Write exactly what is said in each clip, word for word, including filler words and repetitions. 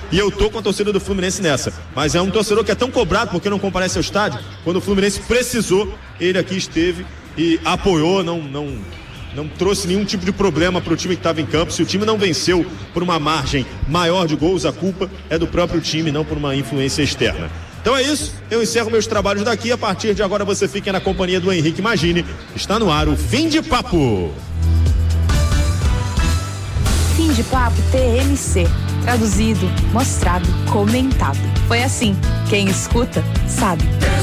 e eu tô com a torcida do Fluminense nessa. Mas é um torcedor que é tão cobrado porque não comparece ao estádio. Quando o Fluminense precisou, ele aqui esteve e apoiou, não, não, não trouxe nenhum tipo de problema para o time que estava em campo. Se o time não venceu por uma margem maior de gols, a culpa é do próprio time, não por uma influência externa. Então é isso, eu encerro meus trabalhos daqui. A partir de agora você fica na companhia do Henrique Magini. Está no ar o Fim de Papo. Fim de Papo T M C. Traduzido, mostrado, comentado. Foi assim, quem escuta, sabe.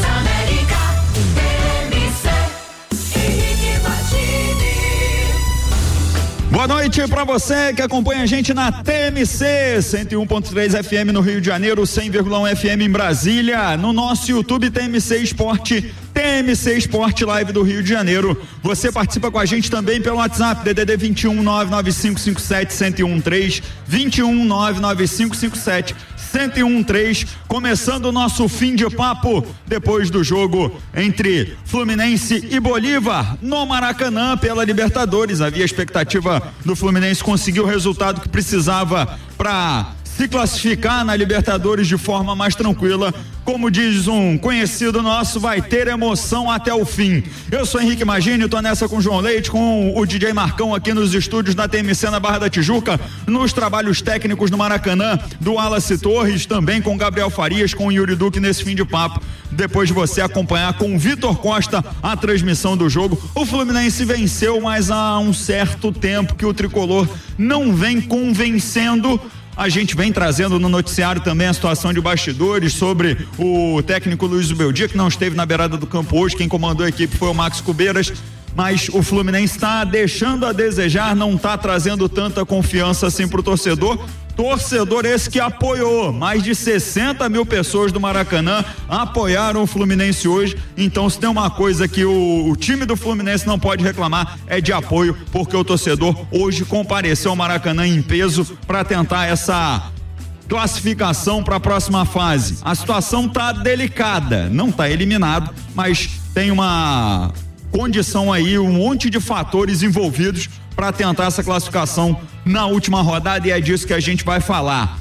Boa noite para você que acompanha a gente na T M C cento e um ponto três F M no Rio de Janeiro, cem vírgula um F M em Brasília, no nosso YouTube T M C Esporte, T M C Esporte Live do Rio de Janeiro. Você participa com a gente também pelo WhatsApp, D D D vinte e um, nove nove cinco cinco sete, um zero um três, vinte e um, nove nove cinco cinco sete, um zero um três, começando o nosso fim de papo depois do jogo entre Fluminense e Bolívar no Maracanã pela Libertadores. Havia expectativa do Fluminense conseguir o resultado que precisava para se classificar na Libertadores de forma mais tranquila. Como diz um conhecido nosso, vai ter emoção até o fim. Eu sou Henrique Magini, tô nessa com o João Leite, com o D J Marcão aqui nos estúdios da T M C na Barra da Tijuca, nos trabalhos técnicos do Maracanã, do Wallace Torres, também com o Gabriel Farias, com o Yuri Duque nesse fim de papo. Depois de você acompanhar com o Vitor Costa a transmissão do jogo, o Fluminense venceu, mas há um certo tempo que o tricolor não vem convencendo. A gente vem trazendo no noticiário também a situação de bastidores sobre o técnico Luiz Beldia, que não esteve na beirada do campo hoje. Quem comandou a equipe foi o Max Cubeiras, mas o Fluminense está deixando a desejar, não está trazendo tanta confiança assim pro torcedor. Torcedor esse que apoiou, mais de sessenta mil pessoas do Maracanã apoiaram o Fluminense hoje. Então, se tem uma coisa que o, o time do Fluminense não pode reclamar, é de apoio, porque o torcedor hoje compareceu ao Maracanã em peso para tentar essa classificação para a próxima fase. A situação tá delicada, não tá eliminado, mas tem uma condição aí, um monte de fatores envolvidos para tentar essa classificação na última rodada, e é disso que a gente vai falar.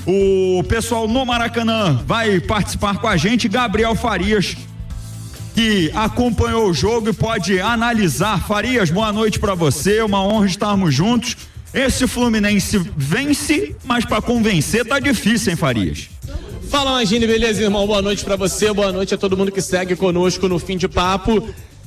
O pessoal no Maracanã vai participar com a gente, Gabriel Farias, que acompanhou o jogo e pode analisar. Farias, boa noite para você, uma honra estarmos juntos. Esse Fluminense vence, mas para convencer tá difícil, hein, Farias? Fala, Magini, beleza, irmão? Boa noite para você, boa noite a todo mundo que segue conosco no Fim de Papo.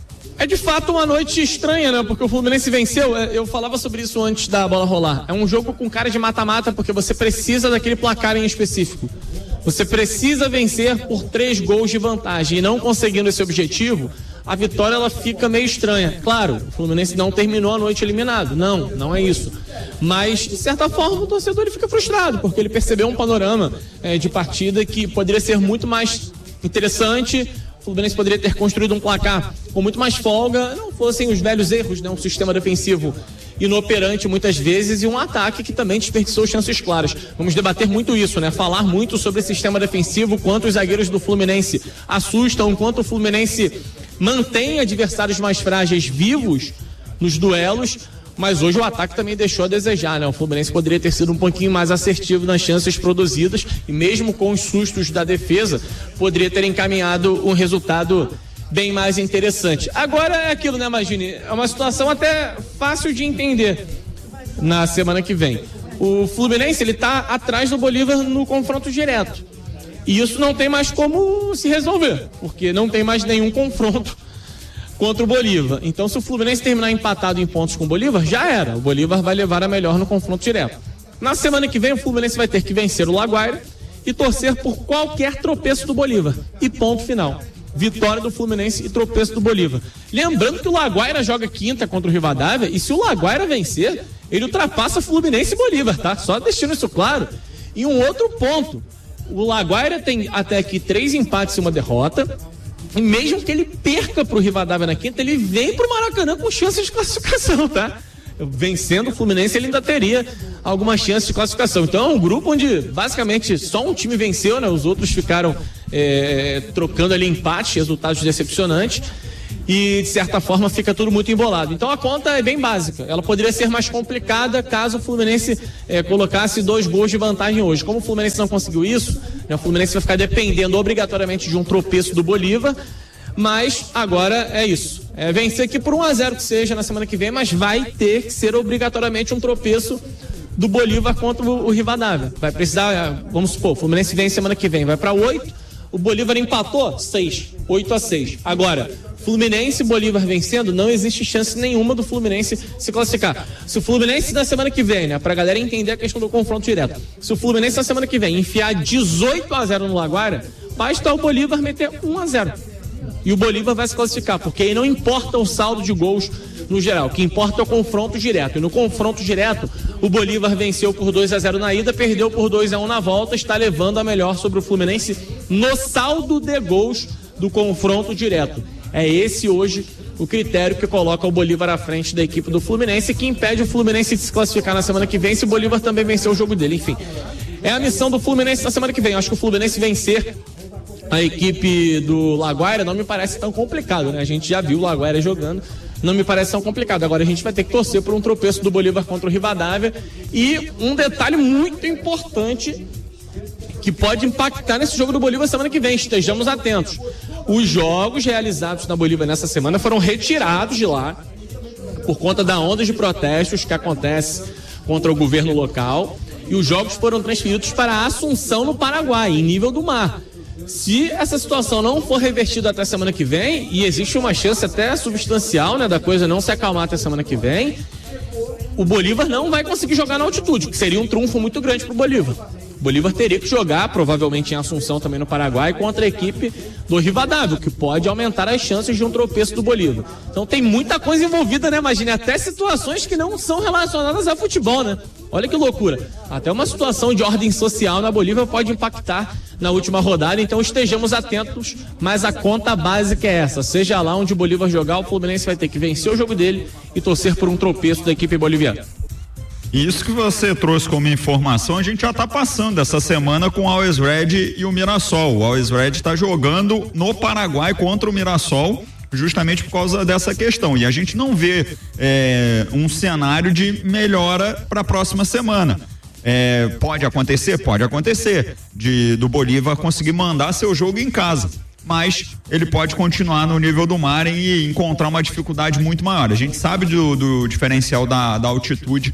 É de fato uma noite estranha, né? Porque o Fluminense venceu, eu falava sobre isso antes da bola rolar. É um jogo com cara de mata-mata, porque você precisa daquele placar em específico. Você precisa vencer por três gols de vantagem. E não conseguindo esse objetivo, a vitória ela fica meio estranha. Claro, o Fluminense não terminou a noite eliminado. Não, não é isso. Mas, de certa forma, o torcedor ele fica frustrado, porque ele percebeu um panorama é, de partida que poderia ser muito mais interessante. O Fluminense poderia ter construído um placar com muito mais folga, não fossem os velhos erros, né? Um sistema defensivo inoperante muitas vezes e um ataque que também desperdiçou chances claras. Vamos debater muito isso, né? Falar muito sobre esse sistema defensivo, quanto os zagueiros do Fluminense assustam, quanto o Fluminense mantém adversários mais frágeis vivos nos duelos. Mas hoje o ataque também deixou a desejar, né? O Fluminense poderia ter sido um pouquinho mais assertivo nas chances produzidas e mesmo com os sustos da defesa, poderia ter encaminhado um resultado bem mais interessante. Agora é aquilo, né, Magini? É uma situação até fácil de entender na semana que vem. O Fluminense, ele tá atrás do Bolívar no confronto direto. E isso não tem mais como se resolver, porque não tem mais nenhum confronto contra o Bolívar. Então, se o Fluminense terminar empatado em pontos com o Bolívar, já era. O Bolívar vai levar a melhor no confronto direto. Na semana que vem, o Fluminense vai ter que vencer o Laguaira e torcer por qualquer tropeço do Bolívar. E ponto final. Vitória do Fluminense e tropeço do Bolívar. Lembrando que o Laguaira joga quinta contra o Rivadavia e se o Laguaira vencer, ele ultrapassa Fluminense e Bolívar, tá? Só deixando isso claro. E um outro ponto. O Laguaira tem até aqui três empates e uma derrota. E mesmo que ele perca pro Rivadavia na quinta, ele vem pro Maracanã com chance de classificação, tá? Vencendo o Fluminense, ele ainda teria alguma chance de classificação. Então é um grupo onde basicamente só um time venceu, né? Os outros ficaram é, trocando ali empate, resultados decepcionantes. e de certa forma fica tudo muito embolado. Então a conta é bem básica, ela poderia ser mais complicada caso o Fluminense é, colocasse dois gols de vantagem hoje. Como o Fluminense não conseguiu isso, né, o Fluminense vai ficar dependendo obrigatoriamente de um tropeço do Bolívar, mas agora é isso, é vencer aqui por um a zero que seja na semana que vem, mas vai ter que ser obrigatoriamente um tropeço do Bolívar contra o, o Rivadavia. Vai precisar, vamos supor, o Fluminense vem semana que vem, vai para oito, o Bolívar empatou, seis, oito a seis. Agora, Fluminense e Bolívar vencendo, não existe chance nenhuma do Fluminense se classificar. Se o Fluminense na semana que vem, né, pra galera entender a questão do confronto direto, se o Fluminense na semana que vem enfiar dezoito a zero no Laguaira, basta o Bolívar meter um a zero. E o Bolívar vai se classificar, porque aí não importa o saldo de gols no geral, o que importa é o confronto direto. E no confronto direto, o Bolívar venceu por dois a zero na ida, perdeu por dois a um na volta, está levando a melhor sobre o Fluminense no saldo de gols do confronto direto. É esse hoje o critério que coloca o Bolívar à frente da equipe do Fluminense, que impede o Fluminense de se classificar na semana que vem se o Bolívar também vencer o jogo dele. Enfim, é a missão do Fluminense na semana que vem. Eu acho que o Fluminense vencer a equipe do Laguaira não me parece tão complicado, né? A gente já viu o Laguaira jogando, não me parece tão complicado. Agora a gente vai ter que torcer por um tropeço do Bolívar contra o Rivadavia. E um detalhe muito importante que pode impactar nesse jogo do Bolívar semana que vem, estejamos atentos. Os jogos realizados na Bolívia nessa semana foram retirados de lá por conta da onda de protestos que acontece contra o governo local, e os jogos foram transferidos para Assunção, no Paraguai, em nível do mar. Se essa situação não for revertida até semana que vem, e existe uma chance até substancial, né, da coisa não se acalmar até semana que vem, o Bolívar não vai conseguir jogar na altitude, que seria um trunfo muito grande para o Bolívar. O Bolívar teria que jogar, provavelmente em Assunção, também no Paraguai, contra a equipe do Rivadavia, que pode aumentar as chances de um tropeço do Bolívar. Então tem muita coisa envolvida, né? Imagine, até situações que não são relacionadas a futebol, né? Olha que loucura. Até uma situação de ordem social na Bolívia pode impactar na última rodada, então estejamos atentos, mas a conta básica é essa: seja lá onde o Bolívar jogar, o Fluminense vai ter que vencer o jogo dele e torcer por um tropeço da equipe boliviana. Isso que você trouxe como informação, a gente já está passando essa semana com o Always Red e o Mirassol. O Always Red está jogando no Paraguai contra o Mirassol, justamente por causa dessa questão. E a gente não vê é, um cenário de melhora para a próxima semana. É, pode acontecer? Pode acontecer. De, do Bolívar conseguir mandar seu jogo em casa. Mas ele pode continuar no nível do mar e encontrar uma dificuldade muito maior. A gente sabe do, do diferencial da, da altitude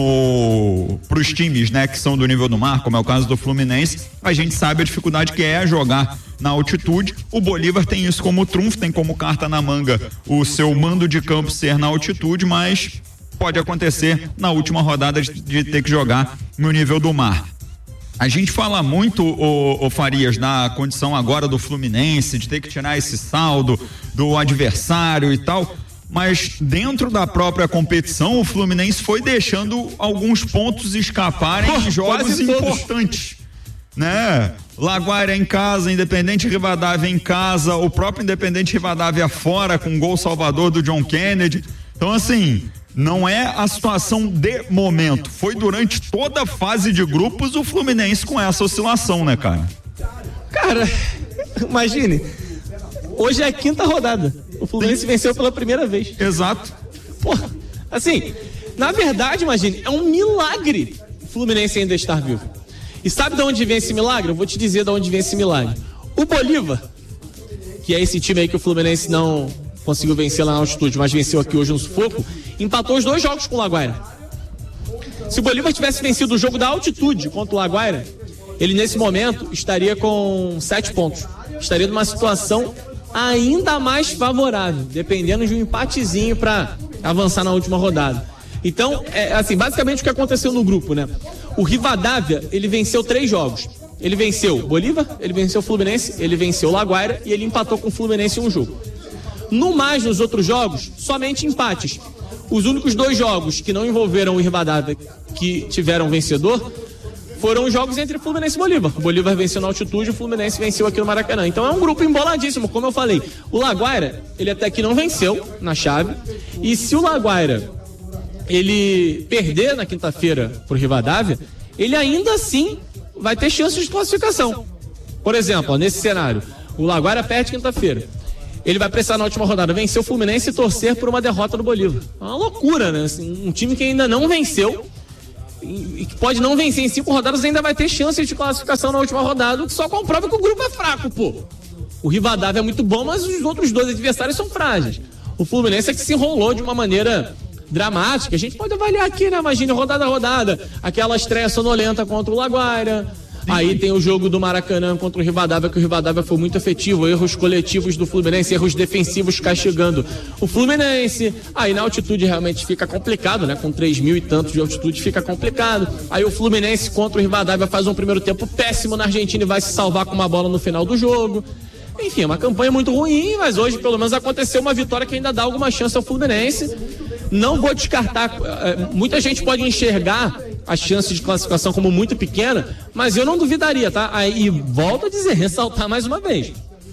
no para os times, né, que são do nível do mar, como é o caso do Fluminense. A gente sabe a dificuldade que é jogar na altitude. O Bolívar tem isso como trunfo, tem como carta na manga o seu mando de campo ser na altitude, mas pode acontecer na última rodada de, de ter que jogar no nível do mar. A gente fala muito, ô, ô Farias, da condição agora do Fluminense, de ter que tirar esse saldo do adversário e tal, mas dentro da própria competição o Fluminense foi deixando alguns pontos escaparem em jogos importantes, né? Laguaira em casa, Independente Rivadavia em casa, o próprio Independente Rivadavia fora com gol salvador do John Kennedy. Então, assim, não é a situação de momento, foi durante toda a fase de grupos o Fluminense com essa oscilação, né, cara? Cara, imagine, hoje é a quinta rodada, o Fluminense Sim. venceu pela primeira vez. Exato. Pô, assim, na verdade, imagine, é um milagre o Fluminense ainda estar vivo. E sabe de onde vem esse milagre? Eu vou te dizer de onde vem esse milagre. O Bolívar, que é esse time aí que o Fluminense não conseguiu vencer lá na altitude, mas venceu aqui hoje no sufoco, empatou os dois jogos com o Laguaira. Se o Bolívar tivesse vencido o jogo da altitude contra o Laguaira, ele nesse momento estaria com sete pontos. Estaria numa situação ainda mais favorável, dependendo de um empatezinho para avançar na última rodada. Então, é assim, basicamente o que aconteceu no grupo, né? O Rivadavia, ele venceu três jogos. Ele venceu o Bolívar, ele venceu o Fluminense, ele venceu o Laguaira e ele empatou com o Fluminense em um jogo. No mais, nos outros jogos, somente empates. Os únicos dois jogos que não envolveram o Rivadavia, que tiveram vencedor, foram os jogos entre Fluminense e Bolívar. O Bolívar venceu na altitude, o Fluminense venceu aqui no Maracanã. Então é um grupo emboladíssimo, como eu falei. O Laguaira, ele até que não venceu na chave. E se o Laguaira, ele perder na quinta-feira pro Rivadavia, ele ainda assim vai ter chances de classificação. Por exemplo, ó, nesse cenário, o Laguaira perde quinta-feira. ele vai precisar na última rodada vencer o Fluminense e torcer por uma derrota do Bolívar. É uma loucura, né? Assim, um time que ainda não venceu e que pode não vencer em cinco rodadas ainda vai ter chance de classificação na última rodada, o que só comprova que o grupo é fraco, pô. O Rivadavia é muito bom, mas os outros dois adversários são frágeis. O Fluminense é que se enrolou de uma maneira dramática. A gente pode avaliar aqui, né? Imagina, rodada a rodada. Aquela estreia sonolenta contra o Laguaira. Aí tem o jogo do Maracanã contra o Rivadavia, que o Rivadavia foi muito efetivo. Erros coletivos do Fluminense, erros defensivos castigando o Fluminense. Aí na altitude realmente fica complicado, né? Com três mil e tantos de altitude fica complicado. Aí o Fluminense contra o Rivadavia faz um primeiro tempo péssimo na Argentina e vai se salvar com uma bola no final do jogo. Enfim, é uma campanha muito ruim, mas hoje pelo menos aconteceu uma vitória que ainda dá alguma chance ao Fluminense. Não vou descartar, muita gente pode enxergar a chance de classificação como muito pequena, mas eu não duvidaria, tá? Aí volto a dizer, ressaltar mais uma vez.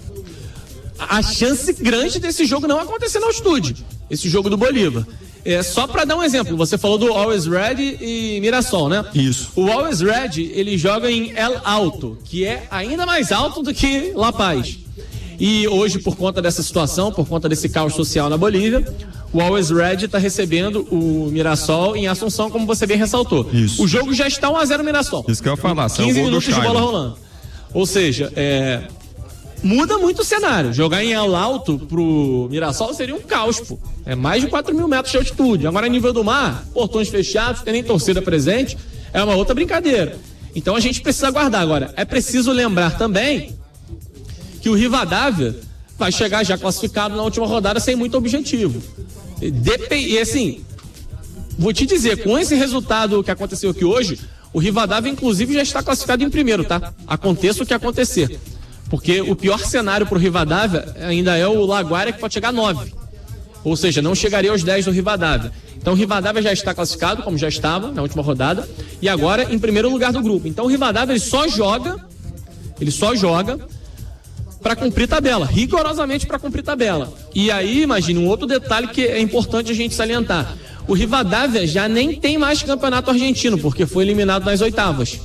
A chance grande desse jogo não acontecer na altitude, esse jogo do Bolívar. É, só para dar um exemplo, você falou do Always Ready e Mirassol, né? Isso. O Always Ready, ele joga em El Alto, que é ainda mais alto do que La Paz. E hoje, por conta dessa situação, por conta desse caos social na Bolívia, o Always Red está recebendo o Mirassol em Assunção, como você bem ressaltou. Isso. O jogo já está um a zero Mirassol. Isso que eu ia falar. quinze minutos de bola rolando. Ou seja, é, muda muito o cenário. Jogar em El Alto pro Mirassol seria um caos, pô. É mais de quatro mil metros de altitude. Agora, nível do mar, portões fechados, tem nem torcida presente, é uma outra brincadeira. Então a gente precisa aguardar. Agora, é preciso lembrar também que o Rivadavia vai chegar já classificado na última rodada sem muito objetivo. Dep- e assim, vou te dizer, com esse resultado que aconteceu aqui hoje, o Rivadavia inclusive já está classificado em primeiro, tá? Aconteça o que acontecer. Porque o pior cenário para o Rivadavia ainda é o Laguaira, que pode chegar a nove. Ou seja, não chegaria aos dez do Rivadavia. Então o Rivadavia já está classificado, como já estava na última rodada, e agora em primeiro lugar do grupo. Então o Rivadavia ele só joga, ele só joga para cumprir tabela, rigorosamente para cumprir tabela. E aí, imagine um outro detalhe que é importante a gente salientar. O Rivadavia já nem tem mais campeonato argentino, porque foi eliminado nas oitavas.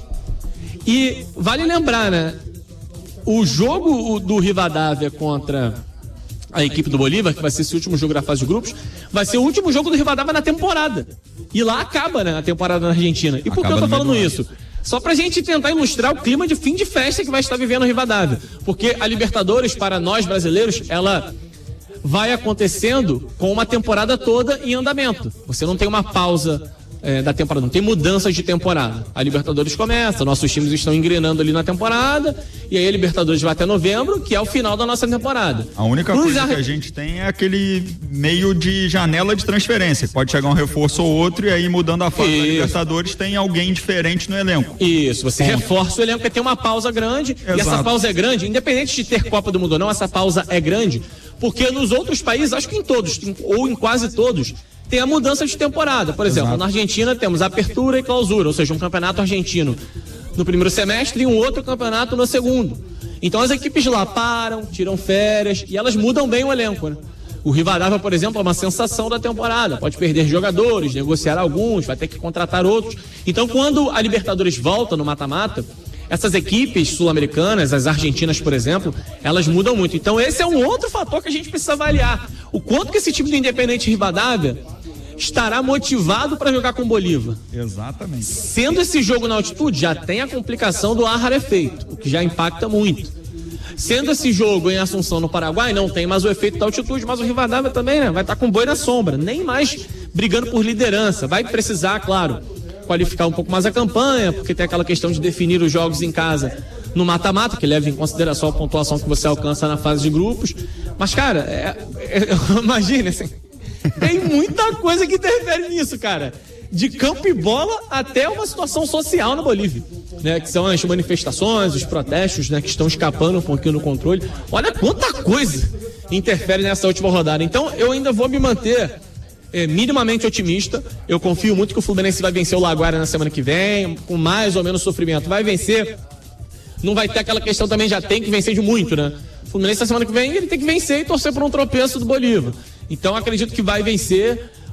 E vale lembrar, né? O jogo do Rivadavia contra a equipe do Bolívar, que vai ser esse último jogo da fase de grupos, vai ser o último jogo do Rivadavia na temporada. E lá acaba, né, a temporada na Argentina. E por que eu tô falando isso? Só pra gente tentar ilustrar o clima de fim de festa que vai estar vivendo o Rivadavia. Porque a Libertadores, para nós brasileiros, ela vai acontecendo com uma temporada toda em andamento. Você não tem uma pausa é, da temporada, não tem mudanças de temporada. A Libertadores começa, nossos times estão engrenando ali na temporada, e aí a Libertadores vai até novembro, que é o final da nossa temporada. A única Nos coisa ar... que a gente tem é aquele meio de janela de transferência. Pode chegar um reforço ou outro, e aí mudando a fase da Libertadores tem alguém diferente no elenco. Isso, você Bom. reforça o elenco, porque tem uma pausa grande. Exato. E essa pausa é grande, independente de ter Copa do Mundo ou não, essa pausa é grande, porque nos outros países, acho que em todos, ou em quase todos, tem a mudança de temporada. Por exemplo, Exato. na Argentina temos apertura e clausura, ou seja, um campeonato argentino no primeiro semestre e um outro campeonato no segundo. Então as equipes lá param, tiram férias e elas mudam bem o elenco, né? O Rivadavia, por exemplo, é uma sensação da temporada. Pode perder jogadores, negociar alguns, vai ter que contratar outros. Então, quando a Libertadores volta no mata-mata, essas equipes sul-americanas, as argentinas, por exemplo, elas mudam muito. Então, esse é um outro fator que a gente precisa avaliar. O quanto que esse time do Independente Rivadavia estará motivado para jogar com o Bolívar. Exatamente. Sendo esse jogo na altitude, já tem a complicação do ar rarefeito, o que já impacta muito. Sendo esse jogo em Assunção, no Paraguai, não tem mais o efeito da altitude, mas o Rivadavia também, né? Vai estar com boi na sombra, nem mais brigando por liderança. Vai precisar, claro, qualificar um pouco mais a campanha, porque tem aquela questão de definir os jogos em casa no mata-mata, que leva em consideração a pontuação que você alcança na fase de grupos. Mas, cara, é, é, imagine, assim, tem muita coisa que interfere nisso, cara. De campo e bola até uma situação social na Bolívia, né? Que são as manifestações, os protestos, né? Que estão escapando um pouquinho do controle. Olha quanta coisa interfere nessa última rodada. Então, eu ainda vou me manter é, minimamente otimista. Eu confio muito que o Fluminense vai vencer o Laguaira na semana que vem, com mais ou menos sofrimento. Vai vencer. Não vai ter aquela questão também, já tem que vencer de muito, né? O Fluminense na semana que vem ele tem que vencer e torcer por um tropeço do Bolívar. Então acredito que vai vencer.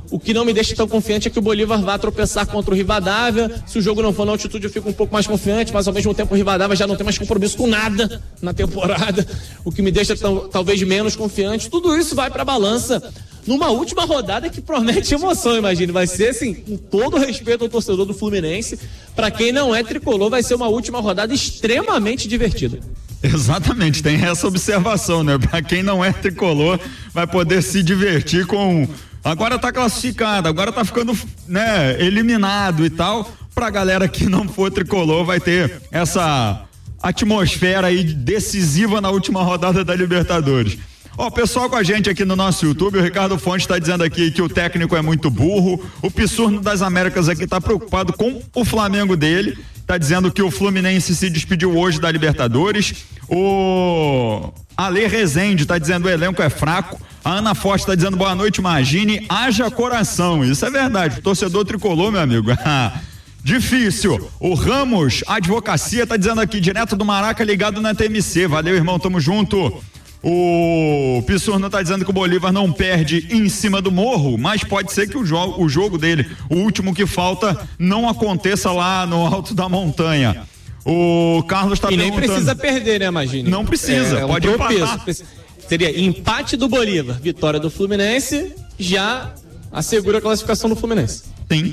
O que não me deixa tão confiante é que o Bolívar vá tropeçar contra o Rivadavia. Se o jogo não for na altitude, eu fico um pouco mais confiante, mas ao mesmo tempo o Rivadavia já não tem mais compromisso com nada na temporada, o que me deixa tão, talvez menos confiante. Tudo isso vai para a balança numa última rodada que promete emoção, imagine. Vai ser, assim, com todo respeito ao torcedor do Fluminense, para quem não é tricolor, vai ser uma última rodada extremamente divertida. Exatamente, tem essa observação, né? Para quem não é tricolor, vai poder se divertir com... Agora tá classificado, agora tá ficando, né, eliminado e tal. Pra galera que não for tricolor, vai ter essa atmosfera aí decisiva na última rodada da Libertadores. Ó, pessoal com a gente aqui no nosso YouTube, o Ricardo Fontes está dizendo aqui que o técnico é muito burro, o Pissurno das Américas aqui tá preocupado com o Flamengo dele, tá dizendo que o Fluminense se despediu hoje da Libertadores, o Ale Rezende tá dizendo o elenco é fraco, a Ana Forte tá dizendo boa noite, imagine, haja coração, isso é verdade, o torcedor tricolor, meu amigo, difícil. O Ramos Advocacia tá dizendo aqui, direto do Maraca, ligado na T M C, valeu irmão, tamo junto. O Pissurno tá dizendo que o Bolívar não perde em cima do morro, mas pode ser que o, jo- o jogo dele, o último que falta, não aconteça lá no alto da montanha. O Carlos tá e perguntando... E nem precisa perder, né, Imagine? Não precisa, é, é um pode empatar. Seria empate do Bolívar, vitória do Fluminense, já assegura a classificação do Fluminense. Sim.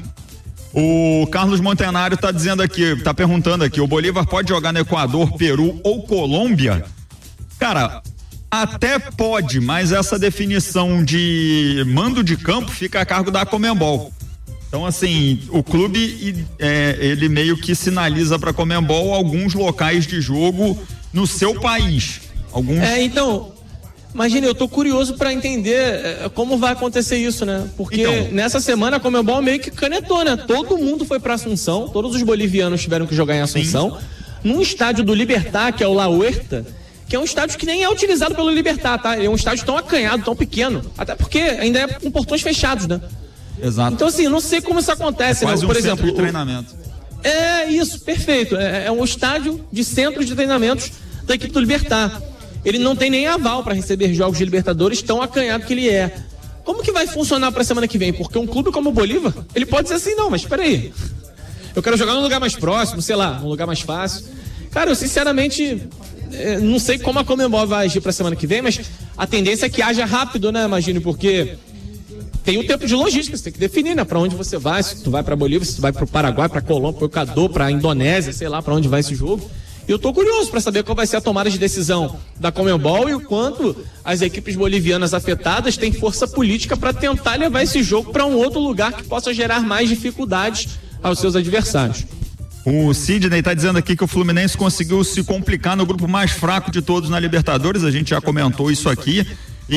O Carlos Montenário tá dizendo aqui, tá perguntando aqui, o Bolívar pode jogar no Equador, Peru ou Colômbia? Cara... Até pode, mas essa definição de mando de campo fica a cargo da Conmebol. Então, assim, o clube, é, ele meio que sinaliza para a Conmebol alguns locais de jogo no seu país. Alguns... É, então, imagina, eu tô curioso para entender é, como vai acontecer isso, né? Porque então, nessa semana a Conmebol meio que canetou, né? Todo mundo foi para Assunção, todos os bolivianos tiveram que jogar em Assunção, sim, num estádio do Libertad, que é o La Huerta, que é um estádio que nem é utilizado pelo Libertad, tá? Ele é um estádio tão acanhado, tão pequeno, até porque ainda é com portões fechados, né? Exato. Então, assim, eu não sei como isso acontece, é quase né? Por um exemplo, centro de treinamento. O... É isso, perfeito. É, é um estádio de centros de treinamentos da equipe do Libertad. Ele não tem nem aval para receber jogos de Libertadores, tão acanhado que ele é. Como que vai funcionar para a semana que vem? Porque um clube como o Bolívar, ele pode dizer assim, não, mas peraí, eu quero jogar num lugar mais próximo, sei lá, num lugar mais fácil. Cara, eu sinceramente... não sei como a Conmebol vai agir para a semana que vem, mas a tendência é que haja rápido, né, imagine, porque tem o tempo de logística, você tem que definir, né, para onde você vai, se tu vai para Bolívia, se tu vai para o Paraguai, para Colômbia, para o Equador, para Indonésia, sei lá para onde vai esse jogo. E eu tô curioso para saber qual vai ser a tomada de decisão da Conmebol e o quanto as equipes bolivianas afetadas têm força política para tentar levar esse jogo para um outro lugar que possa gerar mais dificuldades aos seus adversários. O Sidney tá dizendo aqui que o Fluminense conseguiu se complicar no grupo mais fraco de todos na Libertadores, a gente já comentou isso aqui,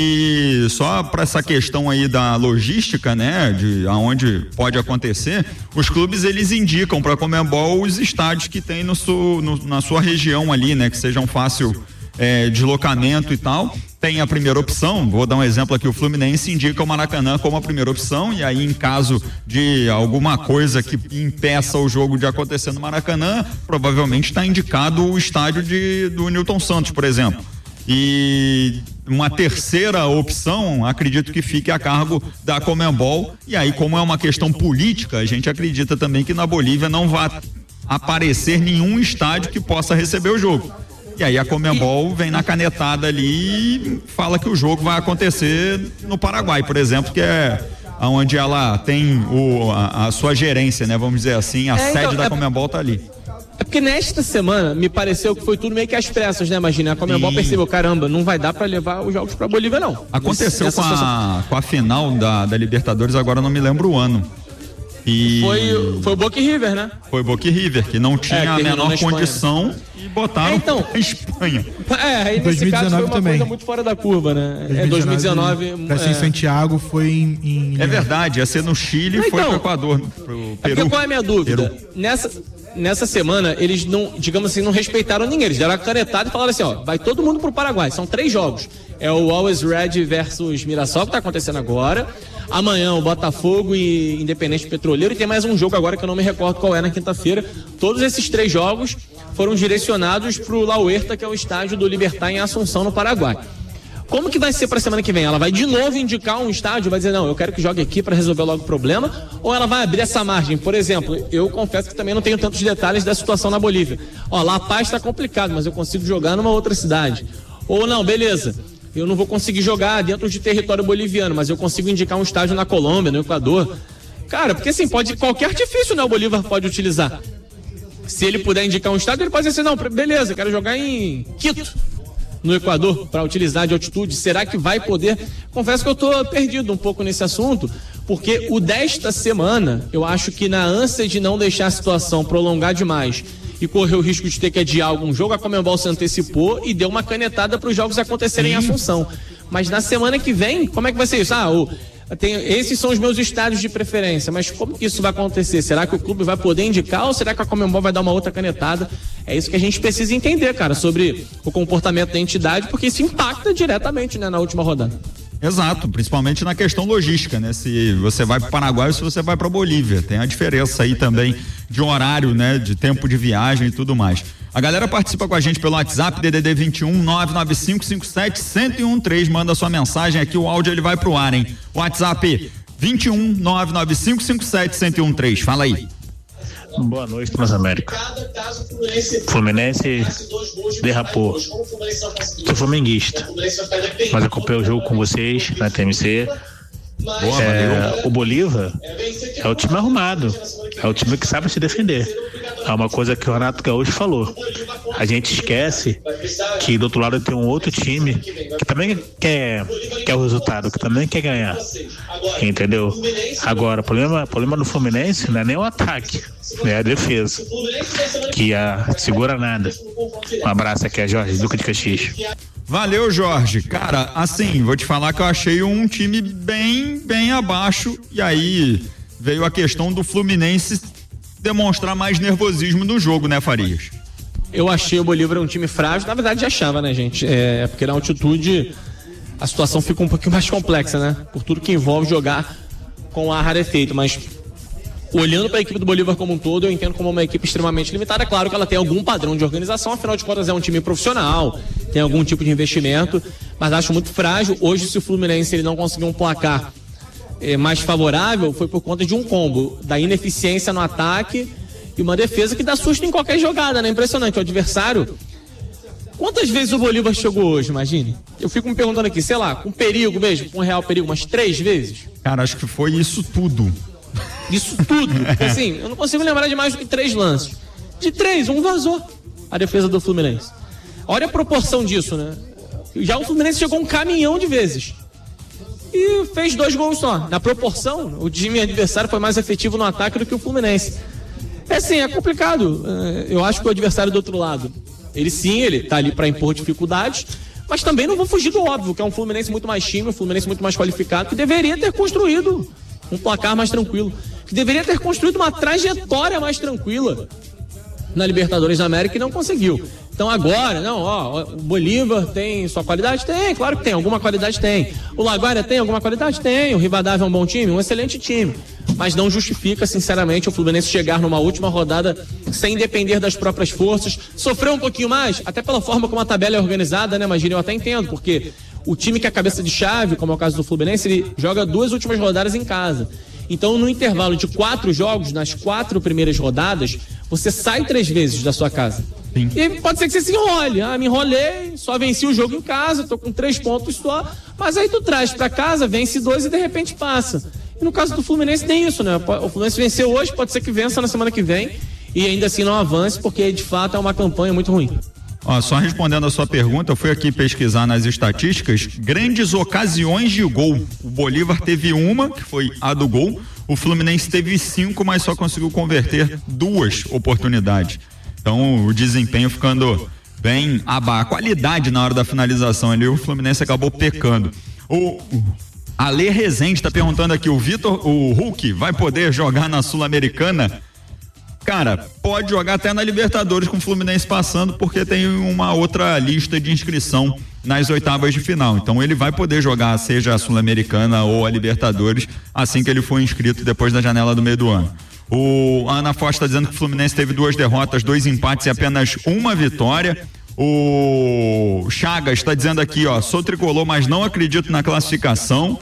e só para essa questão aí da logística, né, de aonde pode acontecer, os clubes eles indicam para a Conmebol os estádios que tem no, su, no na sua região ali, né, que sejam fácil é, deslocamento e tal. Tem a primeira opção, vou dar um exemplo aqui, o Fluminense indica o Maracanã como a primeira opção, e aí em caso de alguma coisa que impeça o jogo de acontecer no Maracanã, provavelmente está indicado o estádio de, do Newton Santos, por exemplo. E uma terceira opção, acredito que fique a cargo da Conmebol, e aí como é uma questão política, a gente acredita também que na Bolívia não vai aparecer nenhum estádio que possa receber o jogo. E aí a Conmebol vem na canetada ali e fala que o jogo vai acontecer no Paraguai, por exemplo, que é onde ela tem o, a, a sua gerência, né? Vamos dizer assim, a é, sede então, da é, Conmebol tá ali. É porque nesta semana me pareceu que foi tudo meio que às pressas, né? Imagina, a Conmebol percebeu, caramba, não vai dar pra levar os jogos pra Bolívia, não. Aconteceu com a, com a final da, da Libertadores, agora não me lembro o ano. E... Foi, foi o Boca River, né? Foi o Boca River, que não tinha é, a menor condição e botaram é, então, a Espanha. É, aí nesse dois mil e dezenove caso foi uma também. Coisa muito fora da curva, né? dois mil e dezenove, é dois mil e dezenove. Pra ser é. em Santiago foi em... em... É verdade, ia ser no Chile e então, foi pro Equador, pro Peru. É qual é a minha dúvida? Nessa, nessa semana, eles não, digamos assim, não respeitaram ninguém. Eles deram a canetada e falaram assim, ó, vai todo mundo pro Paraguai. São três jogos. É o Always Red versus Mirassol, que tá acontecendo agora. Amanhã o Botafogo e Independente Petroleiro, e tem mais um jogo agora que eu não me recordo qual é na quinta-feira. Todos esses três jogos foram direcionados para o La Huerta, que é o estádio do Libertad em Assunção, no Paraguai. Como que vai ser para a semana que vem? Ela vai de novo indicar um estádio, vai dizer, não, eu quero que jogue aqui para resolver logo o problema, ou ela vai abrir essa margem? Por exemplo, eu confesso que também não tenho tantos detalhes da situação na Bolívia. Ó, La Paz está complicado, mas eu consigo jogar numa outra cidade. Ou não, beleza, eu não vou conseguir jogar dentro de território boliviano, mas eu consigo indicar um estádio na Colômbia, no Equador. Cara, porque assim, pode, qualquer artifício, né, o Bolívar pode utilizar. Se ele puder indicar um estádio, ele pode dizer assim, não, beleza, quero jogar em Quito, no Equador, para utilizar de altitude. Será que vai poder? Confesso que eu estou perdido um pouco nesse assunto, porque o desta semana, eu acho que na ânsia de não deixar a situação prolongar demais e correr o risco de ter que adiar algum jogo, a Conmebol se antecipou e deu uma canetada para os jogos acontecerem em Assunção. Mas na semana que vem, como é que vai ser isso? Ah, o Tem, esses são os meus estádios de preferência, mas como que isso vai acontecer? Será que o clube vai poder indicar ou será que a Conmebol vai dar uma outra canetada? É isso que a gente precisa entender, cara, sobre o comportamento da entidade, porque isso impacta diretamente, né, na última rodada. Exato, principalmente na questão logística, né? Se você vai para o Paraguai ou se você vai para Bolívia, tem a diferença aí também de horário, né? De tempo de viagem e tudo mais. A galera participa com a gente pelo WhatsApp, D D D vinte e um, nove nove cinco cinco sete, um zero um três, manda sua mensagem aqui, o áudio ele vai pro ar, hein? WhatsApp vinte e um, nove nove cinco cinco sete, um zero um três, fala aí. Boa noite, Transamérica. Fluminense derrapou. Sou flamenguista, mas acompanhei o jogo com vocês na T M C. Boa, é, o Bolívar é o time arrumado, é o time que sabe se defender. É uma coisa que o Renato Gaúcho falou. A gente esquece que do outro lado tem um outro time que também quer, quer o resultado, que também quer ganhar. Entendeu? Agora, o problema, o problema do Fluminense não é nem o ataque, é a defesa, que a, segura nada. Um abraço aqui, é Jorge, Duca de Caxias. Valeu, Jorge. Cara, assim, vou te falar que eu achei um time bem, bem abaixo, e aí veio a questão do Fluminense demonstrar mais nervosismo no jogo, né, Farias? Eu achei o Bolívar um time frágil, na verdade já achava, né, gente? É porque na altitude a situação fica um pouquinho mais complexa, né? Por tudo que envolve jogar com ar rarefeito, mas olhando para a equipe do Bolívar como um todo, eu entendo como uma equipe extremamente limitada. É claro que ela tem algum padrão de organização, afinal de contas é um time profissional, tem algum tipo de investimento, mas acho muito frágil. Hoje, se o Fluminense ele não conseguir um placar eh, mais favorável, foi por conta de um combo da ineficiência no ataque e uma defesa que dá susto em qualquer jogada, né? Impressionante. O adversário... Quantas vezes o Bolívar chegou hoje, imagine? Eu fico me perguntando aqui, sei lá, com perigo mesmo, com real perigo, umas três vezes? Cara, acho que foi isso tudo. Isso tudo. Porque, assim, eu não consigo lembrar de mais do que três lances. De três, um vazou a defesa do Fluminense. Olha a proporção disso, né? Já o Fluminense chegou um caminhão de vezes e fez dois gols só. Na proporção, o time adversário foi mais efetivo no ataque do que o Fluminense. É assim, é complicado. Eu acho que o adversário do outro lado, ele sim, ele tá ali para impor dificuldades, mas também não vou fugir do óbvio, que é um Fluminense muito mais time, um Fluminense muito mais qualificado, que deveria ter construído um placar mais tranquilo, que deveria ter construído uma trajetória mais tranquila na Libertadores da América e não conseguiu. Então agora, não, ó, o Bolívar tem sua qualidade? Tem, claro que tem, alguma qualidade tem. O Laguaira tem alguma qualidade? Tem. O Rivadavia é um bom time? Um excelente time. Mas não justifica, sinceramente, o Fluminense chegar numa última rodada sem depender das próprias forças. Sofreu um pouquinho mais, até pela forma como a tabela é organizada, né, mas eu até entendo, porque o time que é cabeça de chave, como é o caso do Fluminense, ele joga duas últimas rodadas em casa. Então, no intervalo de quatro jogos, nas quatro primeiras rodadas, você sai três vezes da sua casa. Sim. E pode ser que você se enrole. Ah, me enrolei, só venci o jogo em casa, tô com três pontos só. Mas aí tu traz pra casa, vence dois e de repente passa. E no caso do Fluminense tem isso, né? O Fluminense venceu hoje, pode ser que vença na semana que vem e ainda assim não avance, porque de fato é uma campanha muito ruim. Ó, só respondendo a sua pergunta, eu fui aqui pesquisar nas estatísticas, grandes ocasiões de gol. O Bolívar teve uma, que foi a do gol, o Fluminense teve cinco, mas só conseguiu converter duas oportunidades. Então o desempenho ficando bem abaixo, a qualidade na hora da finalização ali, o Fluminense acabou pecando. O Ale Rezende está perguntando aqui, o Vitor, o Hulk vai poder jogar na Sul-Americana? Cara, pode jogar até na Libertadores com o Fluminense passando, porque tem uma outra lista de inscrição nas oitavas de final. Então ele vai poder jogar, seja a Sul-Americana ou a Libertadores, assim que ele for inscrito depois da janela do meio do ano. O Ana Foz está dizendo que o Fluminense teve duas derrotas, dois empates e apenas uma vitória. O Chagas está dizendo aqui, ó, sou tricolor, mas não acredito na classificação.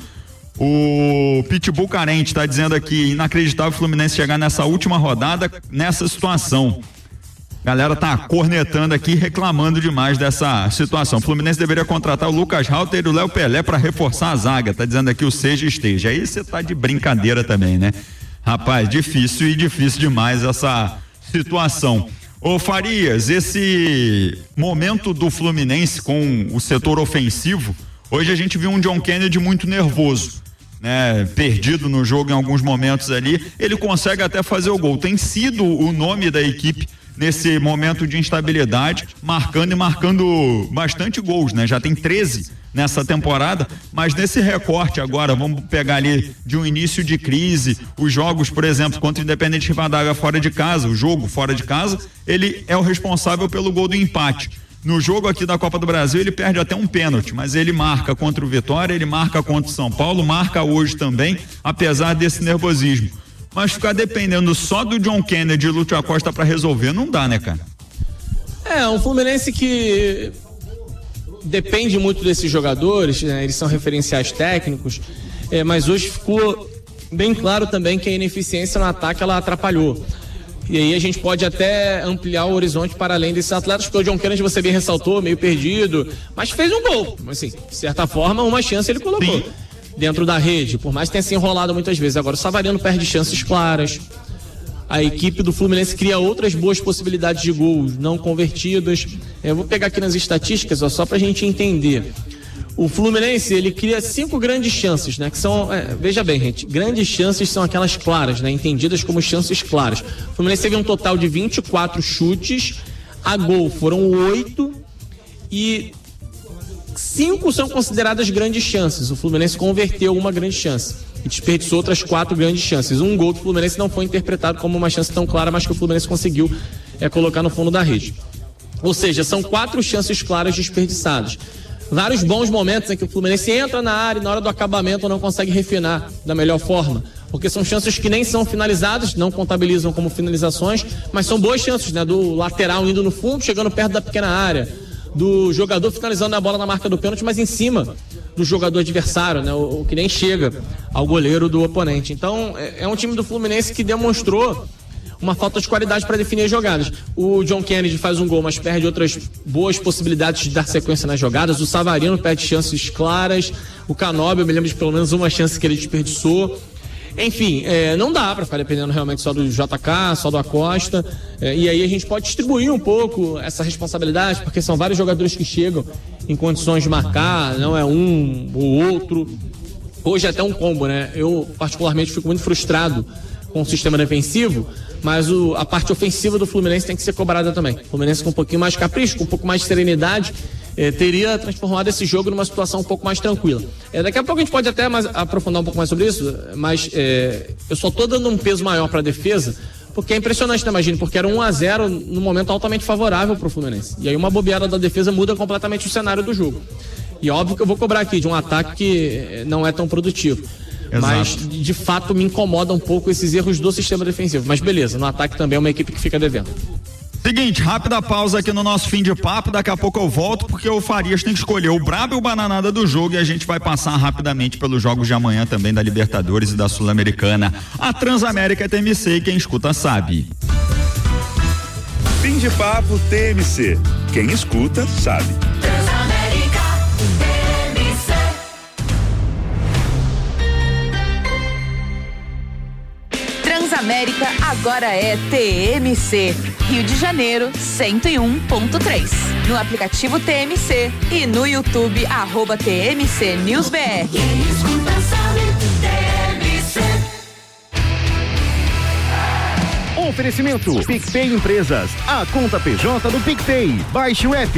O Pitbull Carente está dizendo aqui, inacreditável o Fluminense chegar nessa última rodada, nessa situação. Galera tá cornetando aqui, reclamando demais dessa situação. O Fluminense deveria contratar o Lucas Halter e o Léo Pelé para reforçar a zaga. Tá dizendo aqui o seja esteja. Aí você tá de brincadeira também, né? Rapaz, difícil e difícil demais essa situação. Ô Farias, esse momento do Fluminense com o setor ofensivo, hoje a gente viu um John Kennedy muito nervoso, né? Perdido no jogo em alguns momentos ali. Ele consegue até fazer o gol. Tem sido o nome da equipe nesse momento de instabilidade, marcando e marcando bastante gols, né? Já tem treze nessa temporada, mas nesse recorte agora, vamos pegar ali de um início de crise, os jogos, por exemplo, contra o Independente Rivadavia fora de casa, o jogo fora de casa, ele é o responsável pelo gol do empate. No jogo aqui da Copa do Brasil, ele perde até um pênalti, mas ele marca contra o Vitória, ele marca contra o São Paulo, marca hoje também, apesar desse nervosismo. Mas ficar dependendo só do John Kennedy e Lúcio Acosta para resolver, não dá, né, cara? É, um Fluminense que depende muito desses jogadores, né? Eles são referenciais técnicos, é, mas hoje ficou bem claro também que a ineficiência no ataque, ela atrapalhou. E aí a gente pode até ampliar o horizonte para além desses atletas, porque o John Kennedy, você bem ressaltou, meio perdido, mas fez um gol, assim, de certa forma, uma chance ele colocou. Sim. Dentro da rede, por mais que tenha se enrolado muitas vezes. Agora o Savarino perde chances claras, a equipe do Fluminense cria outras boas possibilidades de gols não convertidas. Eu vou pegar aqui nas estatísticas, ó, só pra gente entender. O Fluminense, ele cria cinco grandes chances, né? Que são, é, veja bem, gente, grandes chances são aquelas claras, né? Entendidas como chances claras. O Fluminense teve um total de vinte e quatro chutes, a gol foram oito e cinco são consideradas grandes chances. O Fluminense converteu uma grande chance e desperdiçou outras quatro grandes chances. Um gol do Fluminense não foi interpretado como uma chance tão clara, mas que o Fluminense conseguiu é, colocar no fundo da rede. Ou seja, são quatro chances claras desperdiçadas. Vários bons momentos em que o Fluminense entra na área e na hora do acabamento não consegue refinar da melhor forma, porque são chances que nem são finalizadas, não contabilizam como finalizações, mas são boas chances, né? Do lateral indo no fundo, chegando perto da pequena área, do jogador finalizando a bola na marca do pênalti, mas em cima do jogador adversário, né? O, o que nem chega ao goleiro do oponente. Então, é, é um time do Fluminense que demonstrou uma falta de qualidade para definir as jogadas. O John Kennedy faz um gol, mas perde outras boas possibilidades de dar sequência nas jogadas. O Savarino perde chances claras. O Canóbio, eu me lembro de pelo menos uma chance que ele desperdiçou. Enfim, é, não dá para ficar dependendo realmente só do J K, só do Acosta, é, e aí a gente pode distribuir um pouco essa responsabilidade, porque são vários jogadores que chegam em condições de marcar, não é um ou outro. Hoje é até um combo, né? Eu particularmente fico muito frustrado com o sistema defensivo, mas o, a parte ofensiva do Fluminense tem que ser cobrada também. O Fluminense com um pouquinho mais de capricho, com um pouco mais de serenidade, eh, teria transformado esse jogo numa situação um pouco mais tranquila. Eh, daqui a pouco a gente pode até mais, aprofundar um pouco mais sobre isso, mas eh, eu só tô dando um peso maior para a defesa, porque é impressionante, né, imagina, porque era um a zero no momento altamente favorável para o Fluminense. E aí uma bobeada da defesa muda completamente o cenário do jogo. E óbvio que eu vou cobrar aqui de um ataque que não é tão produtivo. Exato. Mas, de fato, me incomoda um pouco esses erros do sistema defensivo. Mas beleza, no ataque também é uma equipe que fica devendo. Seguinte, rápida pausa aqui no nosso fim de papo, daqui a pouco eu volto, porque o Farias tem que escolher o brabo e o bananada do jogo e a gente vai passar rapidamente pelos jogos de amanhã também da Libertadores e da Sul-Americana. A Transamérica é T M C e quem escuta sabe. Fim de papo T M C. Quem escuta sabe. Transamérica agora é T M C, Rio de Janeiro cento e um ponto três. No aplicativo T M C e no YouTube, arroba T M C News B R. Quem escuta sabe, T M C. Oferecimento PicPay Empresas, a conta P J do PicPay. Baixe o app.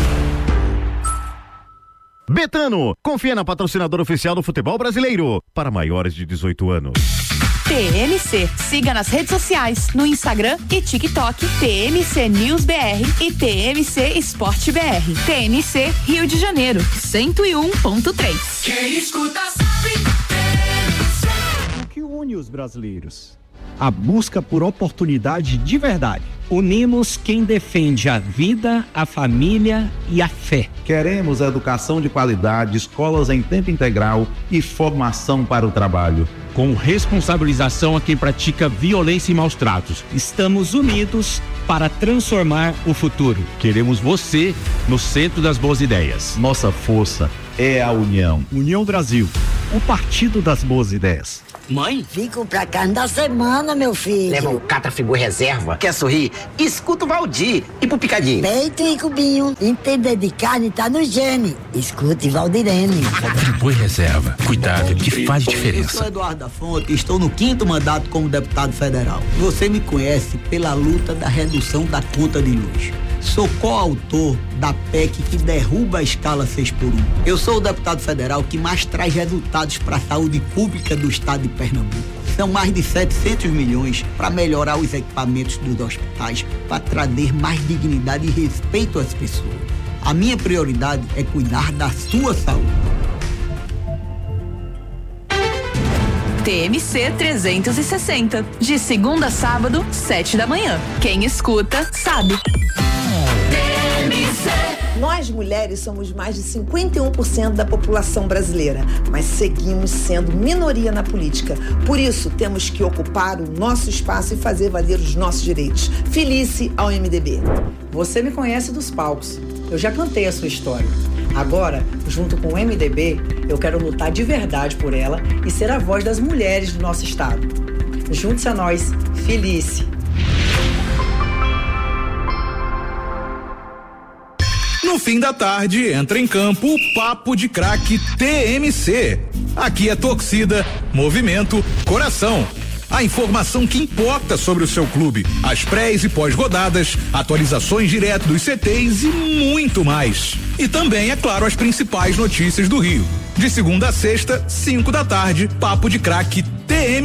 Betano, confia na patrocinadora oficial do futebol brasileiro, para maiores de dezoito anos. T M C, siga nas redes sociais, no Instagram e TikTok, T M C News B R e T M C Esporte B R. T M C Rio de Janeiro, cento e um ponto três. Quem escuta sabe, T M C. O que une os brasileiros? a busca por oportunidade de verdade. Unimos quem defende a vida, a família e a fé. Queremos educação de qualidade, escolas em tempo integral e formação para o trabalho. Com responsabilização a quem pratica violência e maus tratos. Estamos unidos para transformar o futuro. Queremos você no centro das boas ideias. Nossa força é a união. União Brasil, o partido das boas ideias. Mãe? Fico pra carne da semana, meu filho. Leva o Catrafigu reserva. Quer sorrir? Escuta o Valdir. E pro Picadinho? Peito e cubinho. Entender de carne tá no gene. Escute Valdirene. Catrafigu reserva. Cuidado que faz diferença. Eu sou Eduardo da Fonte e estou no quinto mandato como deputado federal. Você me conhece pela luta da redução da conta de luz. Sou coautor da P E C que derruba a escala seis por um. Eu sou o deputado federal que mais traz resultados para a saúde pública do estado de Pernambuco. São mais de setecentos milhões para melhorar os equipamentos dos hospitais, para trazer mais dignidade e respeito às pessoas. A minha prioridade é cuidar da sua saúde. T M C trezentos e sessenta, de segunda a sábado, sete da manhã. Quem escuta, sabe. Nós, mulheres, somos mais de cinquenta e um por cento da população brasileira, mas seguimos sendo minoria na política. Por isso, temos que ocupar o nosso espaço e fazer valer os nossos direitos. Felice ao M D B. Você me conhece dos palcos. Eu já cantei a sua história. Agora, junto com o M D B, eu quero lutar de verdade por ela e ser a voz das mulheres do nosso estado. Junte-se a nós. Felice. No fim da tarde, entra em campo o Papo de Craque T M C. Aqui é torcida, movimento, coração. A informação que importa sobre o seu clube, as prés e pós-rodadas, atualizações direto dos C Tês e muito mais. E também, é claro, as principais notícias do Rio. De segunda a sexta, cinco da tarde, Papo de Craque T M C.